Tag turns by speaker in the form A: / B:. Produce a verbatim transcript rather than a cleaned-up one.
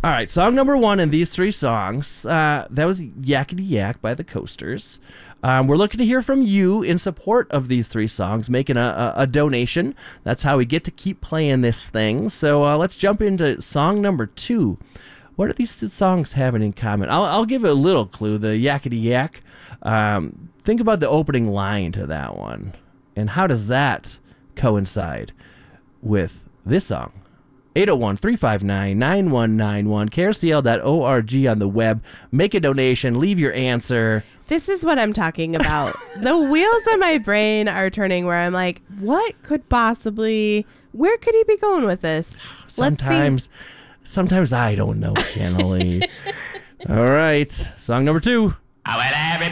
A: All right, song number one in these three songs, uh, that was Yakety Yak by the Coasters. Um, we're looking to hear from you in support of these three songs, making a, a, a donation. That's how we get to keep playing this thing. So uh, let's jump into song number two. What are these songs having in common? I'll, I'll give it a little clue. The Yakety Yak. Um, think about the opening line to that one. And how does that coincide with this song? eight oh one, three five nine, nine one nine one, K R C L dot org on the web. Make a donation. Leave your answer.
B: This is what I'm talking about. The wheels in my brain are turning where I'm like, what could possibly, where could he be going with this?
A: Sometimes, sometimes I don't know, Channelie. All right. Song number two.
C: Oh, well, everybody